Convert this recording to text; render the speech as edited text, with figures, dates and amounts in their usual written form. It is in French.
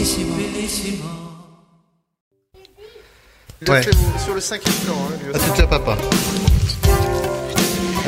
Il a fait sur le 5e plan. Hein, c'était à papa.